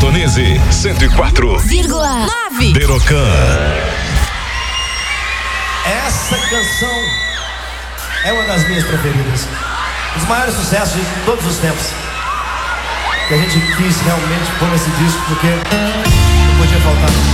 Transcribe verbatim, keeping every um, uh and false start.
Sintonize cento e quatro vírgula nove. Derocan. Essa canção é uma das minhas preferidas. Os maiores sucessos de todos os tempos. Que a gente quis realmente pôr nesse disco porque não podia faltar.